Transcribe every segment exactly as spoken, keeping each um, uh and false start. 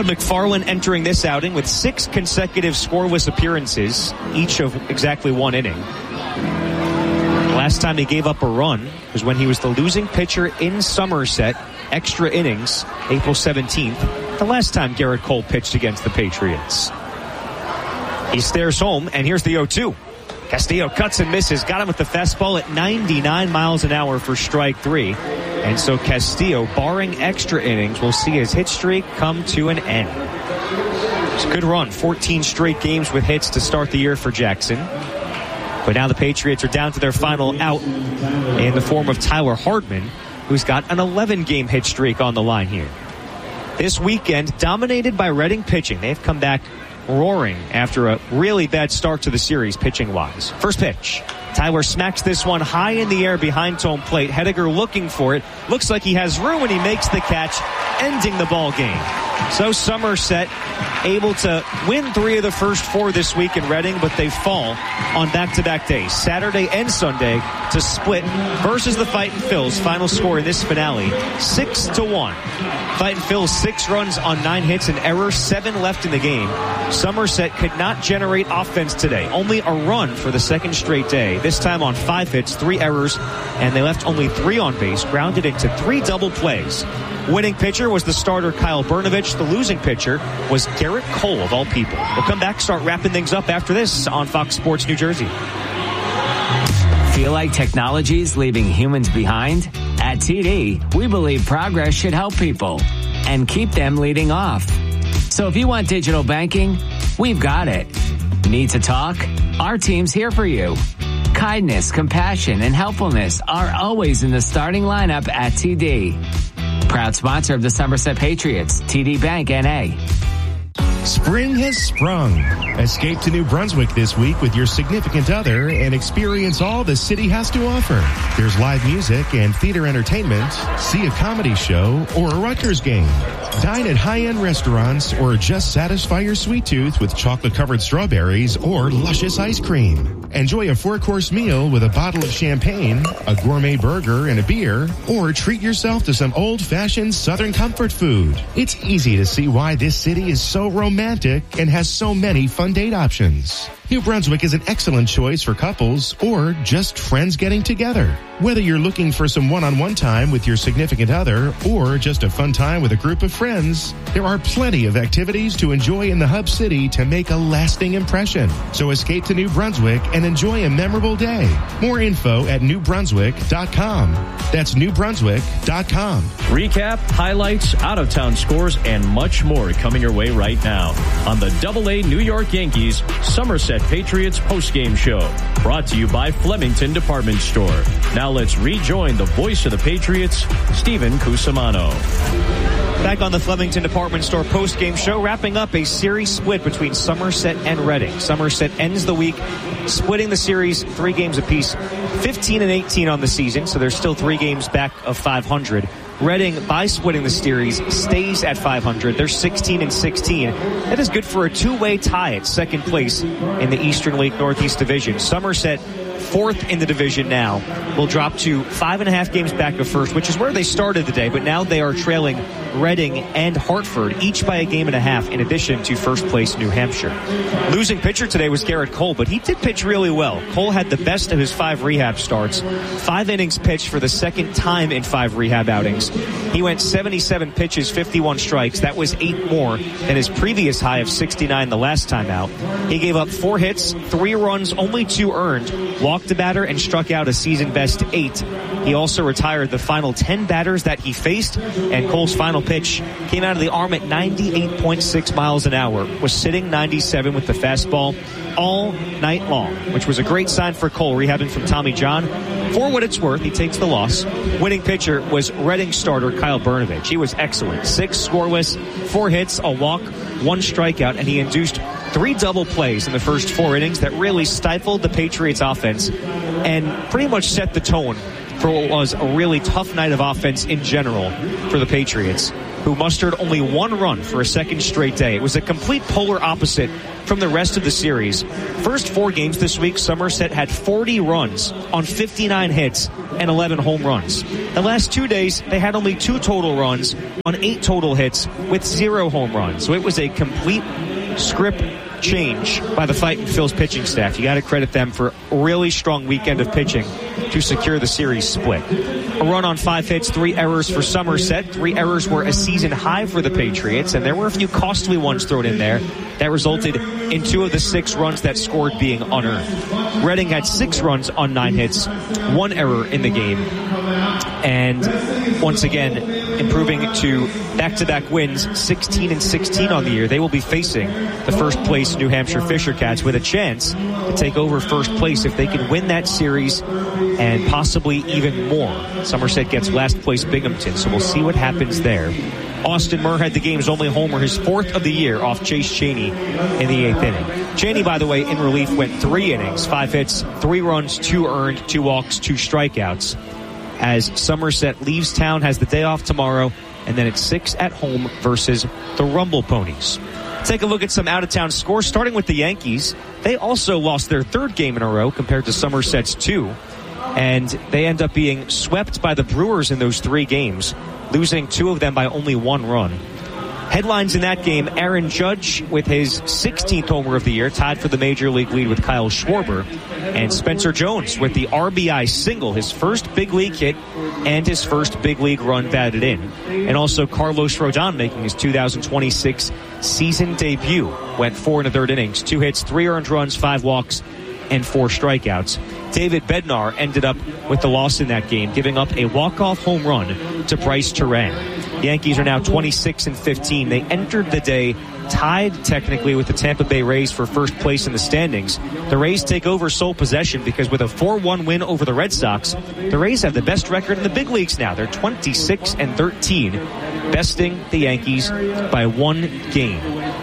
Bud McFarland entering this outing with six consecutive scoreless appearances, each of exactly one inning. Last time he gave up a run was when he was the losing pitcher in Somerset, extra innings, April seventeenth, the last time Garrett Cole pitched against the Patriots. He stares home, and here's the oh two. Castillo cuts and misses, got him with the fastball at ninety-nine miles an hour for strike three. And so Castillo, barring extra innings, will see his hit streak come to an end. It's a good run, fourteen straight games with hits to start the year for Jackson. But now the Patriots are down to their final out in the form of Tyler Hardman, who's got an eleven-game hit streak on the line here. This weekend, dominated by Reading pitching. They've come back roaring after a really bad start to the series pitching-wise. First pitch. Tyler smacks this one high in the air behind home plate. Hediger looking for it. Looks like he has room, and he makes the catch, ending the ball game. So Somerset able to win three of the first four this week in Reading, but they fall on back-to-back days, Saturday and Sunday, to split versus the Fightin' Phils. Final score in this finale, six to one. Fightin' Phils, six runs on nine hits and errors, seven left in the game. Somerset could not generate offense today. Only a run for the second straight day. This time on five hits, three errors, and they left only three on base, grounded into three double plays. Winning pitcher was the starter Kyle Brnovich. The losing pitcher was Garrett Cole, of all people. We'll come back, start wrapping things up after this on Fox Sports New Jersey. Feel like technology's leaving humans behind? At T D, we believe progress should help people and keep them leading off. So if you want digital banking, we've got it. Need to talk? Our team's here for you. Kindness, compassion, and helpfulness are always in the starting lineup at T D. Proud sponsor of the Somerset Patriots, T D Bank N A. Spring has sprung. Escape to New Brunswick this week with your significant other and experience all the city has to offer. There's live music and theater entertainment, see a comedy show, or a Rutgers game. Dine at high-end restaurants or just satisfy your sweet tooth with chocolate-covered strawberries or luscious ice cream. Enjoy a four-course meal with a bottle of champagne, a gourmet burger, and a beer, or treat yourself to some old-fashioned Southern comfort food. It's easy to see why this city is so romantic and has so many fun date options. New Brunswick is an excellent choice for couples or just friends getting together. Whether you're looking for some one-on-one time with your significant other or just a fun time with a group of friends, there are plenty of activities to enjoy in the Hub City to make a lasting impression. So escape to New Brunswick and enjoy a memorable day. More info at new brunswick dot com. That's new brunswick dot com. Recap, highlights, out-of-town scores, and much more coming your way right now on the Double A New York Yankees Somerset Patriots postgame show. Brought to you by Flemington Department Store. Now let's rejoin the voice of the Patriots, Stephen Cusimano. Back on the Flemington Department Store postgame show, wrapping up a series split between Somerset and Reading. Somerset ends the week splitting the series three games apiece, fifteen and eighteen on the season, so there's still three games back of five hundred. Reading, by splitting the series, stays at five hundred. They're sixteen and sixteen. That is good for a two-way tie at second place in the Eastern League Northeast Division. Somerset, fourth in the division now, will drop to five and a half games back of first, which is where they started the day, but now they are trailing Reading and Hartford, each by a game and a half, in addition to first place New Hampshire. Losing pitcher today was Garrett Cole, but he did pitch really well. Cole had the best of his five rehab starts. Five innings pitched for the second time in five rehab outings. He went seventy-seven pitches, fifty-one strikes. That was eight more than his previous high of sixty-nine the last time out. He gave up four hits, three runs, only two earned, walked a batter, and struck out a season-best eight. He also retired the final ten batters that he faced, and Cole's final pitch came out of the arm at ninety-eight point six miles an hour, was sitting ninety-seven with the fastball all night long, which was a great sign for Cole, rehabbing from Tommy John. For what it's worth, he takes the loss. Winning pitcher was Reading starter Kyle Brnovich. He was excellent. Six scoreless, four hits, a walk, one strikeout, and he induced three double plays in the first four innings that really stifled the Patriots' offense and pretty much set the tone for what was a really tough night of offense in general for the Patriots. who mustered only one run for a second straight day. It was a complete polar opposite from the rest of the series. First four games this week, Somerset had forty runs on fifty-nine hits and eleven home runs. The last two days, they had only two total runs on eight total hits with zero home runs. So it was a complete script change by the Fightin' Phils pitching staff. You got to credit them for a really strong weekend of pitching to secure the series split. A run on five hits, three errors for Somerset. Three errors were a season high for the Patriots, and there were a few costly ones thrown in there that resulted in two of the six runs that scored being unearned. Reading had six runs on nine hits, one error in the game, and once again improving to back-to-back wins, sixteen and sixteen on the year. They will be facing the first place New Hampshire Fisher Cats with a chance to take over first place if they can win that series and possibly even more. Somerset gets last place Binghamton, so we'll see what happens there. Austin Murr had the game's only homer, his fourth of the year, off Chase Cheney in the eighth inning. Cheney, by the way, in relief, went three innings, five hits, three runs, two earned, two walks, two strikeouts. As Somerset leaves town, has the day off tomorrow, and then it's six at home versus the Rumble Ponies. Take a look at some out-of-town scores, starting with the Yankees. They also lost their third game in a row compared to Somerset's two, and they end up being swept by the Brewers in those three games, losing two of them by only one run. Headlines in that game, Aaron Judge with his sixteenth homer of the year, tied for the Major League lead with Kyle Schwarber, and Spencer Jones with the R B I single, his first big league hit and his first big league run batted in. And also Carlos Rodon making his two thousand twenty-six season debut, went four and a third innings, two hits, three earned runs, five walks, and four strikeouts. David Bednar ended up with the loss in that game, giving up a walk-off home run to Bryce Turan. The Yankees are now twenty-six and fifteen. They entered the day tied technically with the Tampa Bay Rays for first place in the standings. The Rays take over sole possession because with a four one win over the Red Sox, the Rays have the best record in the big leagues now. They're twenty-six and thirteen, besting the Yankees by one game.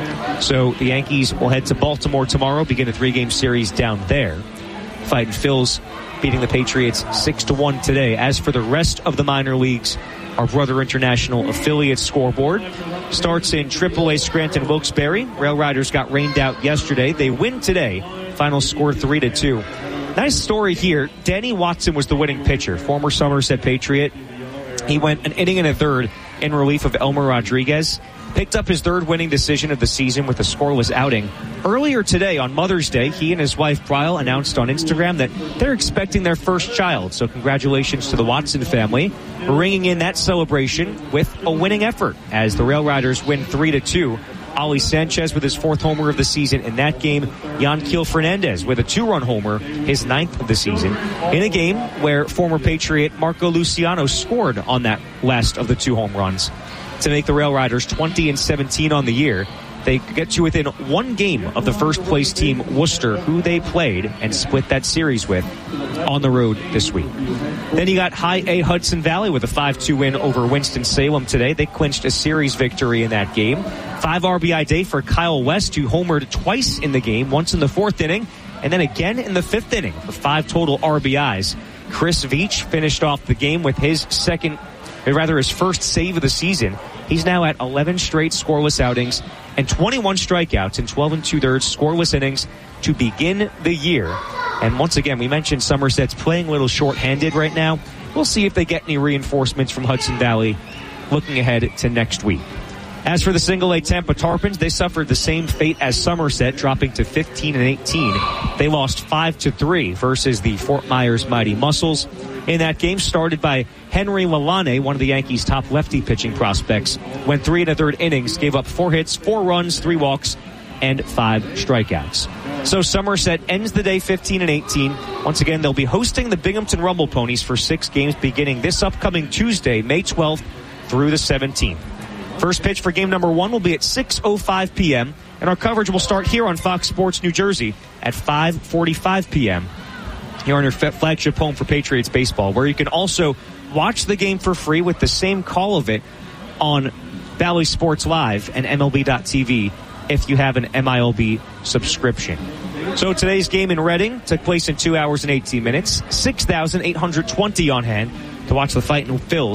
So the Yankees will head to Baltimore tomorrow, begin a three-game series down there. Fightin' Phils beating the Patriots six to one today. As for the rest of the minor leagues, our Brother International affiliate scoreboard starts in triple A Scranton Wilkes-Barre. Rail Riders got rained out yesterday. They win today. Final score three to two. Nice story here. Danny Watson was the winning pitcher, former Somerset Patriot. He went an inning and a third in relief of Elmer Rodriguez. Picked up his third winning decision of the season with a scoreless outing. Earlier today, on Mother's Day, he and his wife, Bryle, announced on Instagram that they're expecting their first child. So congratulations to the Watson family, ringing in that celebration with a winning effort as the Rail Riders win three to two. Ali Sanchez with his fourth homer of the season in that game. Yanquiel Fernandez with a two-run homer, his ninth of the season, in a game where former Patriot Marco Luciano scored on that last of the two home runs to make the Rail Riders twenty and seventeen on the year. They get to within one game of the first place team, Worcester, who they played and split that series with on the road this week. Then you got High A Hudson Valley with a five two win over Winston-Salem today. They clinched a series victory in that game. Five R B I day for Kyle West, who homered twice in the game, once in the fourth inning and then again in the fifth inning for five total R B Is. Chris Veach finished off the game with his second, or rather his first save of the season. He's now at eleven straight scoreless outings and twenty-one strikeouts in twelve and two-thirds scoreless innings to begin the year. And once again, we mentioned Somerset's playing a little short-handed right now. We'll see if they get any reinforcements from Hudson Valley looking ahead to next week. As for the single A Tampa Tarpons, they suffered the same fate as Somerset, dropping to fifteen and eighteen. They lost five to three versus the Fort Myers Mighty Muscles. In that game, started by Henry Lalane, one of the Yankees' top lefty pitching prospects, went three and a third innings, gave up four hits, four runs, three walks, and five strikeouts. So Somerset ends the day fifteen and eighteen. Once again, they'll be hosting the Binghamton Rumble Ponies for six games beginning this upcoming Tuesday, May twelfth through the seventeenth. First pitch for game number one will be at six oh five p.m., and our coverage will start here on Fox Sports New Jersey at five forty-five p.m. here on your flagship home for Patriots baseball, where you can also watch the game for free with the same call of it on Valley Sports Live and M L B dot T V if you have an M I L B subscription. So today's game in Reading took place in two hours and eighteen minutes, six thousand eight hundred twenty on hand to watch the Fightin' Phils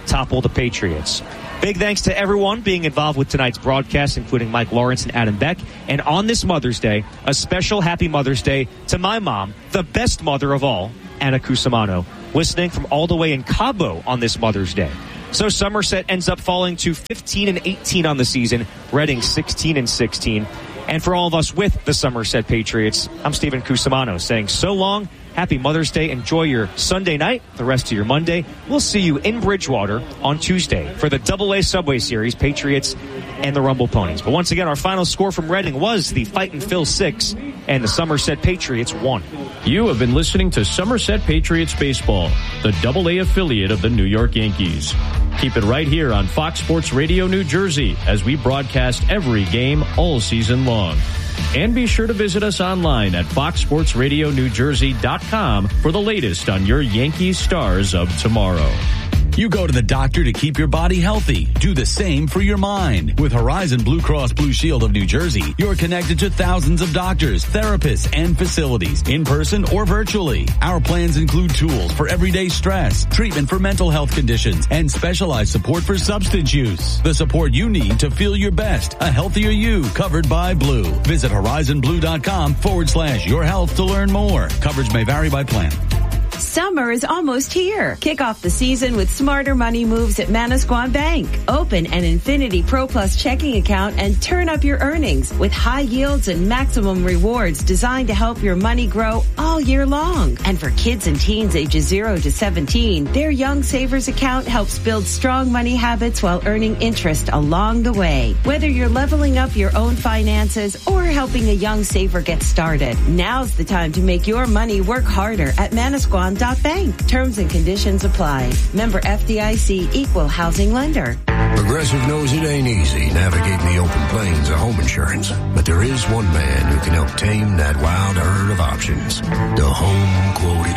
topple the Patriots. Big thanks to everyone being involved with tonight's broadcast, including Mike Lawrence and Adam Beck. And on this Mother's Day, a special happy Mother's Day to my mom, the best mother of all, Anna Cusimano, listening from all the way in Cabo on this Mother's Day. So Somerset ends up falling to fifteen and eighteen on the season, Reading sixteen and sixteen. And for all of us with the Somerset Patriots, I'm Stephen Cusimano saying so long, happy Mother's Day, enjoy your Sunday night, the rest of your Monday. We'll see you in Bridgewater on Tuesday for the Double A Subway Series, Patriots and the Rumble Ponies. But once again, our final score from Reading was the Fightin' Phil six and the Somerset Patriots one. You have been listening to Somerset Patriots Baseball, the Double A affiliate of the New York Yankees. Keep it right here on Fox Sports Radio New Jersey as we broadcast every game all season long. And be sure to visit us online at fox sports radio new jersey dot com for the latest on your Yankees stars of tomorrow. You go to the doctor to keep your body healthy. Do the same for your mind. With Horizon Blue Cross Blue Shield of New Jersey, you're connected to thousands of doctors, therapists, and facilities, in person or virtually. Our plans include tools for everyday stress, treatment for mental health conditions, and specialized support for substance use. The support you need to feel your best. A healthier you, covered by Blue. Visit horizon blue dot com forward slash your health to learn more. Coverage may vary by plan. Summer is almost here. Kick off the season with smarter money moves at Manasquan Bank. Open an Infinity Pro Plus checking account and turn up your earnings with high yields and maximum rewards designed to help your money grow all year long. And for kids and teens ages zero to seventeen, their Young Savers account helps build strong money habits while earning interest along the way. Whether you're leveling up your own finances or helping a young saver get started, now's the time to make your money work harder at Manasquan Bank. Terms and conditions apply. Member F D I C, Equal Housing Lender. Progressive knows it ain't easy navigating the open plains of home insurance, but there is one man who can help tame that wild herd of options. The Home Quote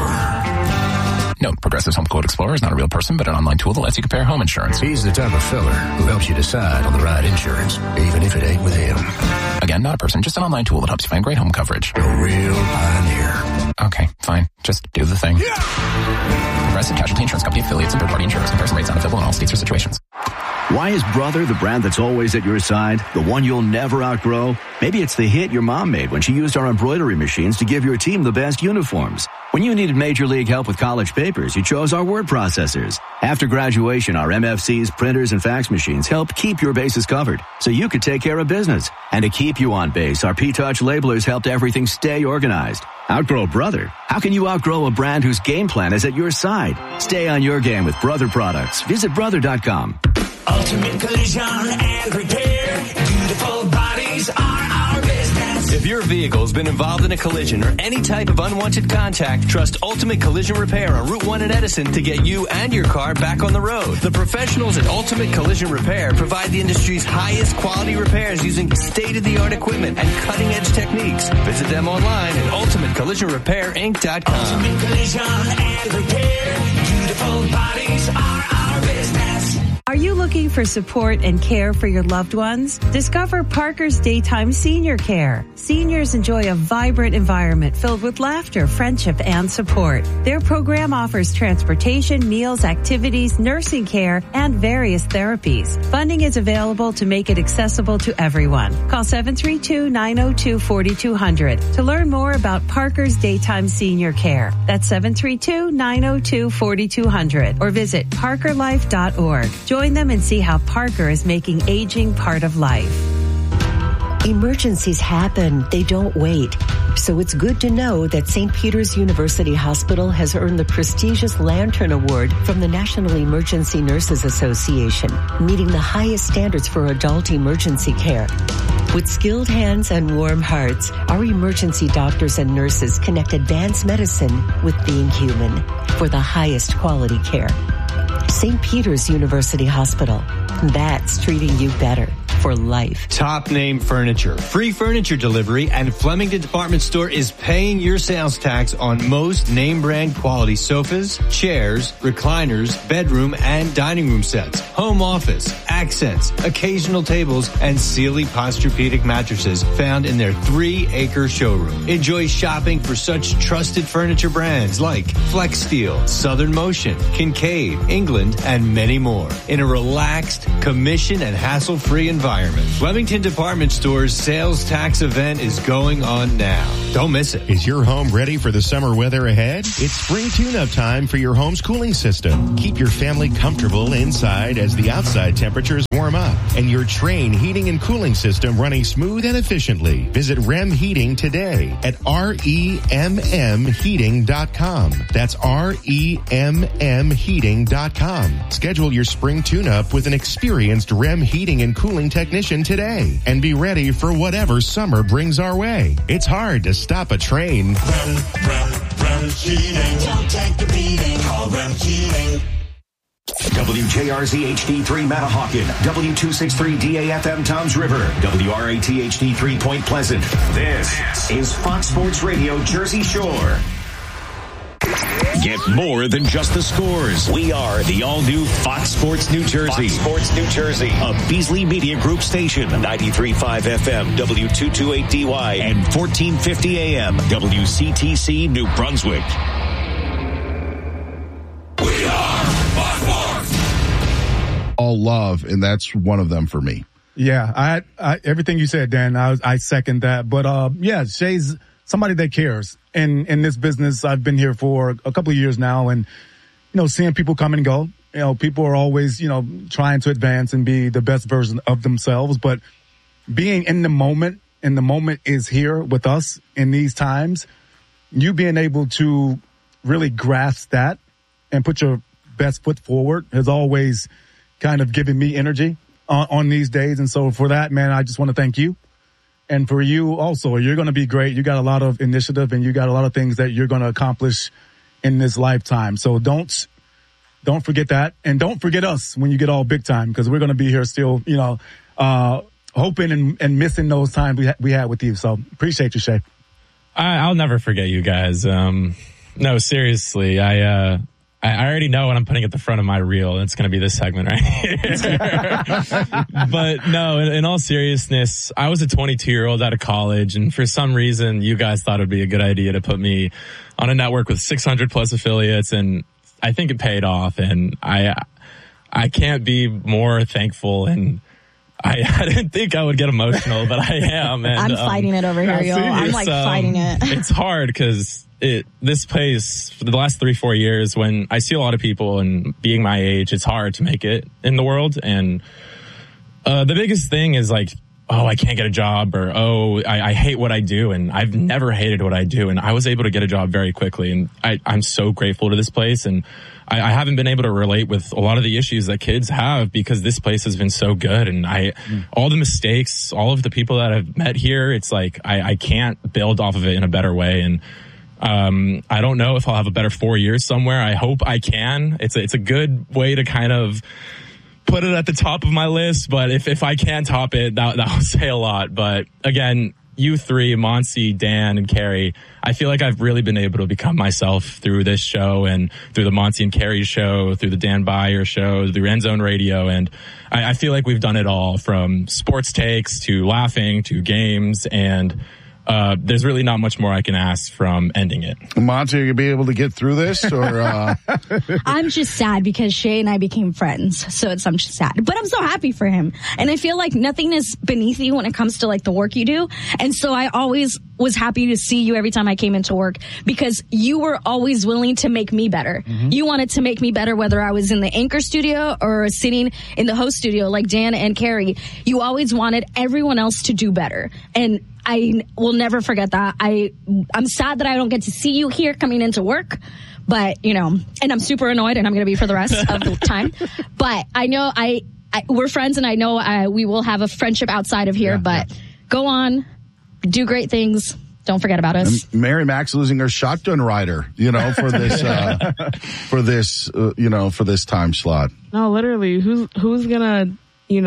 Explorer. No, Progressive's Home Quote Explorer is not a real person, but an online tool that lets you compare home insurance. He's the type of fella who helps you decide on the right insurance, even if it ain't with him. Again, not a person, just an online tool that helps you find great home coverage. A real pioneer. Okay, fine. Just do the thing. Yeah! Progressive Casualty Insurance Company affiliates and third-party insurers. Comparison rates not available in all states or situations. Why is Brother the brand that's always at your side? The one you'll never outgrow? Maybe it's the hit your mom made when she used our embroidery machines to give your team the best uniforms. When you needed Major League help with college papers, you chose our word processors. After graduation, our M F Cs, printers, and fax machines helped keep your bases covered so you could take care of business. And to keep you on base, our P-Touch labelers helped everything stay organized. Outgrow Brother? How can you outgrow a brand whose game plan is at your side? Stay on your game with Brother products. Visit brother dot com. Ultimate Collision and Repair. Beautiful bodies are our business. If your vehicle's been involved in a collision or any type of unwanted contact, trust Ultimate Collision Repair on Route one in Edison to get you and your car back on the road. The professionals at Ultimate Collision Repair provide the industry's highest quality repairs using state-of-the-art equipment and cutting-edge techniques. Visit them online at ultimate collision repair inc dot com. Ultimate Collision and Repair. Beautiful bodies are our business. Are you looking for support and care for your loved ones? Discover Parker's Daytime Senior Care. Seniors enjoy a vibrant environment filled with laughter, friendship, and support. Their program offers transportation, meals, activities, nursing care, and various therapies. Funding is available to make it accessible to everyone. Call seven three two, nine oh two, four two zero zero to learn more about Parker's Daytime Senior Care. That's seven three two, nine oh two, four two zero zero or visit parker life dot org. Join them and see how Parker is making aging part of life. Emergencies happen. They don't wait. So it's good to know that Saint Peter's University Hospital has earned the prestigious Lantern Award from the National Emergency Nurses Association, meeting the highest standards for adult emergency care. With skilled hands and warm hearts, our emergency doctors and nurses connect advanced medicine with being human for the highest quality care. Saint Peter's University Hospital. That's treating you better. for life. Top name furniture, free furniture delivery, and Flemington Department Store is paying your sales tax on most name brand quality sofas, chairs, recliners, bedroom and dining room sets, home office, accents, occasional tables, and Sealy Posturepedic mattresses found in their three acre showroom. Enjoy shopping for such trusted furniture brands like Flex Steel, Southern Motion, Kincaid, England, and many more in a relaxed, commission and hassle-free environment. Flemington Department Store's sales tax event is going on now. Don't miss it. Is your home ready for the summer weather ahead? It's spring tune-up time for your home's cooling system. Keep your family comfortable inside as the outside temperatures warm up and your Trane heating and cooling system running smooth and efficiently. Visit R E M Heating today at R E M M heating dot com. That's R E M M heating dot com. Schedule your spring tune-up with an experienced R E M heating and cooling technician today and be ready for whatever summer brings our way. It's hard to stop a train. Rem, Rem, Rem Heating. Don't take the beating. Call Rem Heating. W J R Z H D three Manahawkin, W two sixty-three D A F M Toms River, W R A T H D three Point Pleasant. This is Fox Sports Radio Jersey Shore. Get more than just the scores. We are the all-new Fox Sports New Jersey. Fox Sports New Jersey. A Beasley Media Group station. ninety-three point five F M, W two twenty-eight D Y, and fourteen fifty A M, W C T C New Brunswick. We are Fox Sports. All love, and that's one of them for me. Yeah, I, I everything you said, Dan, I, I second that. But, uh, yeah, Shay's somebody that cares. In, in this business, I've been here for a couple of years now, and, you know, seeing people come and go, you know, people are always, you know, trying to advance and be the best version of themselves. But being in the moment, and the moment is here with us in these times, you being able to really grasp that and put your best foot forward has always kind of given me energy on, on these days. And so for that, man, I just want to thank you. And for you also, you're going to be great. You got a lot of initiative and you got a lot of things that you're going to accomplish in this lifetime. So don't, don't forget that. And don't forget us when you get all big time, because we're going to be here still, you know, uh, hoping and, and missing those times we, ha- we had with you. So appreciate you, Shay. I, I'll never forget you guys. Um, no, seriously. I, uh, I already know what I'm putting at the front of my reel. It's going to be this segment right here. But no, in, in all seriousness, I was a twenty-two year old out of college, and for some reason, you guys thought it'd be a good idea to put me on a network with six hundred plus affiliates, and I think it paid off. And I, I can't be more thankful. And I, I didn't think I would get emotional, but I am. And, I'm fighting um, it over here, y'all. I'm like um, fighting it. It's hard because it this place for the last three four years, when I see a lot of people and being my age, it's hard to make it in the world. And uh the biggest thing is like, oh, I can't get a job, or oh, I, I hate what I do. And I've never hated what I do, and I was able to get a job very quickly. And I, I'm so grateful to this place. And I, I haven't been able to relate with a lot of the issues that kids have, because this place has been so good. And I, mm. all the mistakes, all of the people that I've met here, it's like I, I can't build off of it in a better way. And Um, I don't know if I'll have a better four years somewhere. I hope I can. It's a, it's a good way to kind of put it at the top of my list. But if, if I can top it, that, that will say a lot. But again, you three, Monty, Dan, and Carrie, I feel like I've really been able to become myself through this show, and through the Monty and Carrie show, through the Dan Byer show, through End Zone Radio. And I, I feel like we've done it all, from sports takes to laughing to games, and Uh, there's really not much more I can ask from ending it. Monty, are you be able to get through this, or? Uh... I'm just sad because Shay and I became friends, so it's I'm just sad. But I'm so happy for him, and I feel like nothing is beneath you when it comes to like the work you do. And so I always was happy to see you every time I came into work, because you were always willing to make me better. Mm-hmm. You wanted to make me better, whether I was in the anchor studio or sitting in the host studio like Dan and Carrie. You always wanted everyone else to do better, and I will never forget that. I, I'm sad that I don't get to see you here coming into work, but, you know, and I'm super annoyed, and I'm going to be for the rest of the time. But I know I, I we're friends, and I know I, we will have a friendship outside of here, yeah, but yeah. Go on, do great things. Don't forget about us. And Mary Mac's losing her shotgun rider, you know, for this, uh, for this, uh, you know, for this time slot. No, literally, who's, who's gonna, you know,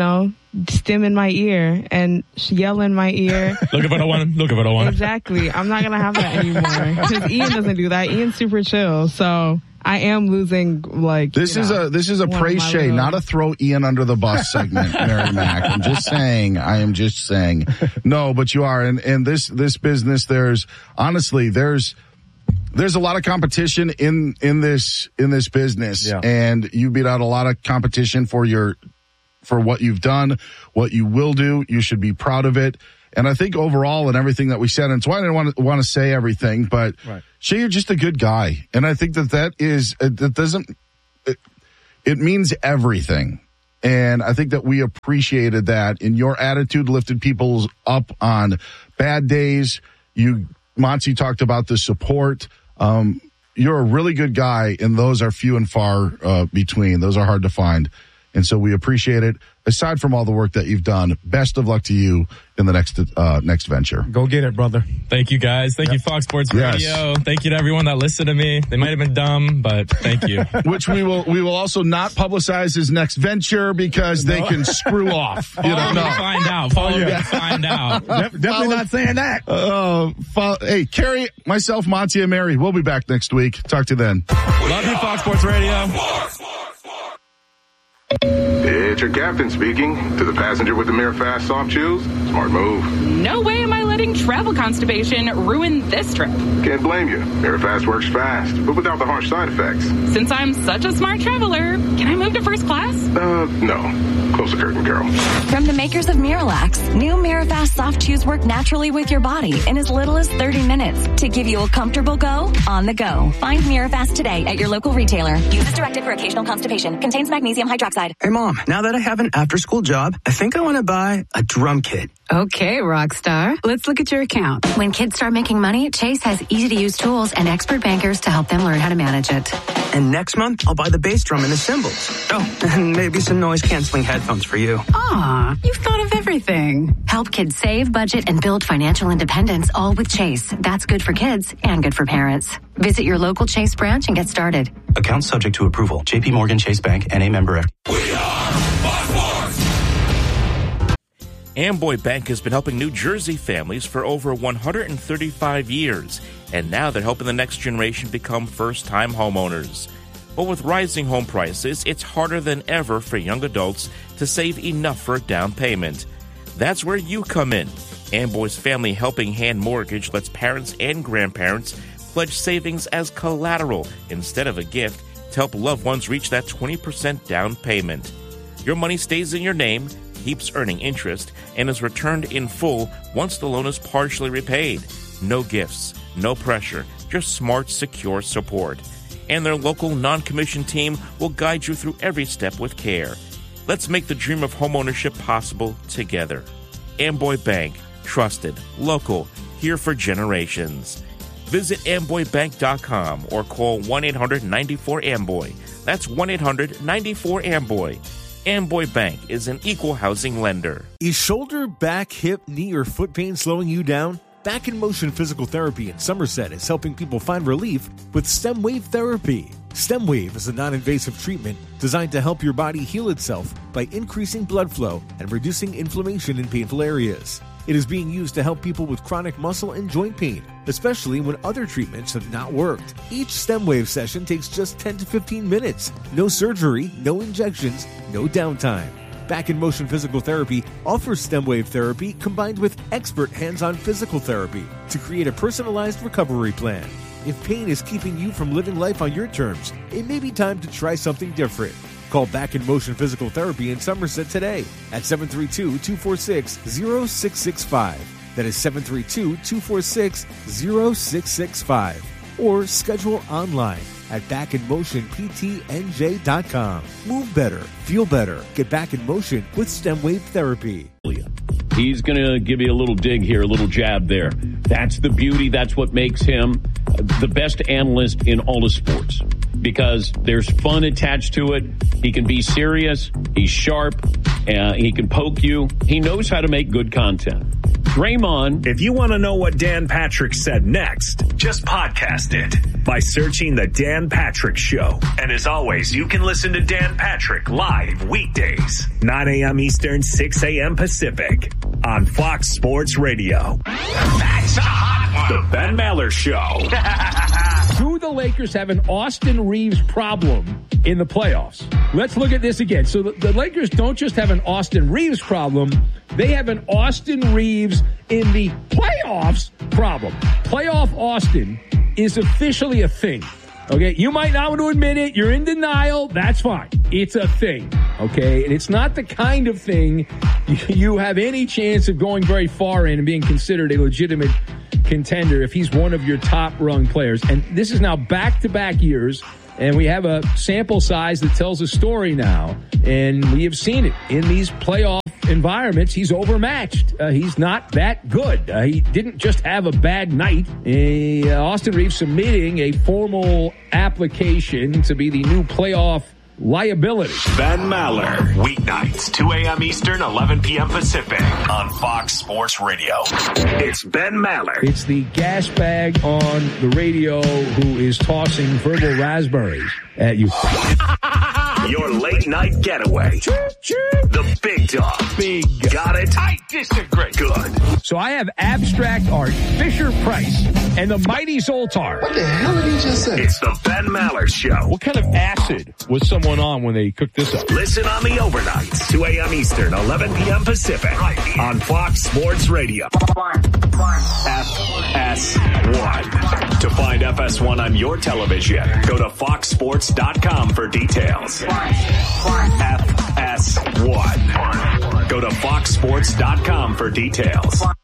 stim in my ear and yell in my ear. Look at what I want. Look at what I want. Exactly. I'm not going to have that anymore. Because Ian doesn't do that. Ian's super chill. So I am losing, like, This is know, a this is a one of praise my Shay, little- not a throw Ian under the bus segment, Mary Mac. I'm just saying. I am just saying. No, but you are. And, and this, this business, there's, honestly, there's, there's a lot of competition in, in this, in this business. Yeah. And you beat out a lot of competition for your, for what you've done, what you will do. You should be proud of it. And I think overall and everything that we said, and it's why I didn't want to, want to say everything, but Right. Shay, you're just a good guy. And I think that that is, uh, that doesn't, it, it means everything. And I think that we appreciated that, and your attitude lifted people up on bad days. You, Monty talked about the support. Um, you're a really good guy, and those are few and far uh, between. Those are hard to find. And so we appreciate it. Aside from all the work that you've done, best of luck to you in the next uh, next venture. Go get it, brother. Thank you, guys. Thank Yep. you, Fox Sports Yes. Radio. Thank you to everyone that listened to me. They might have been dumb, but thank you. Which we will we will also not publicize his next venture because they No. can screw off. You Follow don't me know. to find out. Follow Oh, yeah. me to find out. Def- definitely not saying that. Uh, fo- hey, Carrie, myself, Monty, and Mary, we'll be back next week. Talk to you then. Love you, Fox Sports Radio. It's your captain speaking. To the passenger with the Mirror Fast Soft Chews, smart move. No way am I letting travel constipation ruin this trip. Can't blame you. Mirror Fast works fast, but without the harsh side effects. Since I'm such a smart traveler, can I move to first class? Uh, no. Close the curtain, girl. From the makers of Miralax, new Mirafast soft chews work naturally with your body in as little as thirty minutes to give you a comfortable go on the go. Find Mirafast today at your local retailer. Use as directed for occasional constipation. Contains magnesium hydroxide. Hey, Mom, now that I have an after-school job, I think I want to buy a drum kit. Okay, Rockstar. Let's look at your account. When kids start making money, Chase has easy-to-use tools and expert bankers to help them learn how to manage it. And next month, I'll buy the bass drum and the cymbals. Oh, and maybe some noise-canceling headphones for you. Aw, you've thought of everything. Help kids save, budget, and build financial independence, all with Chase. That's good for kids and good for parents. Visit your local Chase branch and get started. Account subject to approval. J P Morgan Chase Bank, N A member F D A. Amboy Bank has been helping New Jersey families for over one hundred thirty-five years, and now they're helping the next generation become first-time homeowners. But with rising home prices, it's harder than ever for young adults to save enough for a down payment. That's where you come in. Amboy's Family Helping Hand Mortgage lets parents and grandparents pledge savings as collateral instead of a gift to help loved ones reach that twenty percent down payment. Your money stays in your name, keeps earning interest, and is returned in full once the loan is partially repaid. No gifts, no pressure, just smart, secure support. And their local non-commissioned team will guide you through every step with care. Let's make the dream of homeownership possible together. Amboy Bank, trusted, local, here for generations. Visit amboy bank dot com or call one eight hundred nine four amboy. That's one eight hundred nine four amboy. Amboy Bank is an equal housing lender. Is shoulder, back, hip, knee, or foot pain slowing you down? Back in Motion Physical Therapy in Somerset is helping people find relief with STEM Wave Therapy. STEM Wave is a non-invasive treatment designed to help your body heal itself by increasing blood flow and reducing inflammation in painful areas. It is being used to help people with chronic muscle and joint pain, especially when other treatments have not worked. Each STEM Wave session takes just ten to fifteen minutes. No surgery, no injections, no downtime. Back in Motion Physical Therapy offers STEM Wave therapy combined with expert hands-on physical therapy to create a personalized recovery plan. If pain is keeping you from living life on your terms, it may be time to try something different. Call Back in Motion Physical Therapy in Somerset today at seven three two, two four six, zero six six five. That is seven three two, two four six, zero six six five. Or schedule online at back in motion p t n j dot com. Move better, feel better. Get back in motion with STEM Wave Therapy. He's going to give you a little dig here, a little jab there. That's the beauty. That's what makes him the best analyst in all of sports, because there's fun attached to it. He can be serious. He's sharp. Uh, he can poke you. He knows how to make good content. Draymond. If you want to know what Dan Patrick said next, just podcast it. by searching The Dan Patrick Show. And as always, you can listen to Dan Patrick live weekdays, nine a.m. Eastern, six a.m. Pacific on Fox Sports Radio. That's a hot one. The Ben Maller Show. Do the Lakers have an Austin Reeves problem in the playoffs? Let's look at this again. So the, the Lakers don't just have an Austin Reeves problem, they have an Austin Reeves in the playoffs problem. Playoff Austin is officially a thing. Okay, you might not want to admit it. You're in denial. That's fine. It's a thing. Okay, and it's not the kind of thing you have any chance of going very far in and being considered a legitimate contender if he's one of your top rung players. And this is now back-to-back years, and we have a sample size that tells a story now, and we have seen it in these playoff environments. He's overmatched. Uh, he's not that good. Uh, he didn't just have a bad night. Uh, Austin Reeves submitting a formal application to be the new playoff liability. Ben Maller, weeknights, two a.m. Eastern, eleven p.m. Pacific on Fox Sports Radio. It's Ben Maller. It's the gas bag on the radio who is tossing verbal raspberries at you. Your late night getaway. The big dog. Big. Got it? I disagree. Good. So I have abstract art, Fisher Price, and the mighty Zoltar. What the hell did he just say? It's the Ben Maller Show. What kind of acid was someone on when they cooked this up? Listen on the overnights, two a.m. Eastern, eleven p.m. Pacific, right on Fox Sports Radio. F S one. To find F S one on your television, go to fox sports dot com for details. F S one. Go to fox sports dot com for details.